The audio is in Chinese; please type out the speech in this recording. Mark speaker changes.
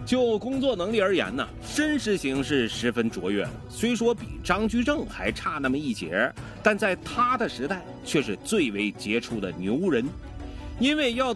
Speaker 1: 就工作能力而言呢，申时行是十分卓越的，虽说比张居正还差那么一截，但在他的时代却是最为杰出的牛人。因为要